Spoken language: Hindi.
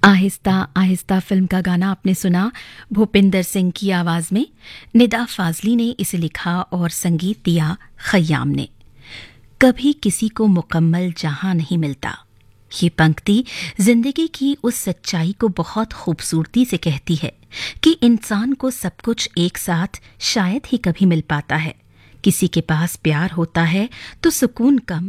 आहिस्ता आहिस्ता फिल्म का गाना आपने सुना भूपिंदर सिंह की आवाज में। निदा फाजली ने इसे लिखा और संगीत दिया खयाम ने। कभी किसी को मुकम्मल जहां नहीं मिलता, ये पंक्ति जिंदगी की उस सच्चाई को बहुत खूबसूरती से कहती है कि इंसान को सब कुछ एक साथ शायद ही कभी मिल पाता है। किसी के पास प्यार होता है तो सुकून कम